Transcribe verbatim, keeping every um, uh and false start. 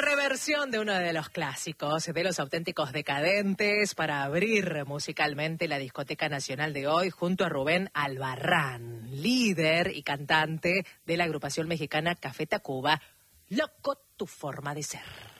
reversión de uno de los clásicos, de los auténticos decadentes, para abrir musicalmente la Discoteca Nacional de hoy, junto a Rubén Albarrán, líder y cantante de la agrupación mexicana Café Tacuba. Loco, tu forma de ser.